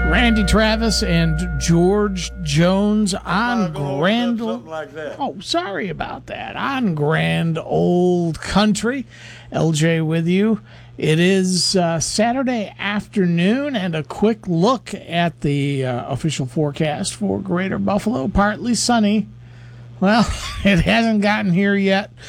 Randy Travis and George Jones on Grand. Something like that. Oh, sorry about that. On Grand Old Country. LJ with you. It is Saturday afternoon, and a quick look at the official forecast for Greater Buffalo. Partly sunny. Well, it hasn't gotten here yet.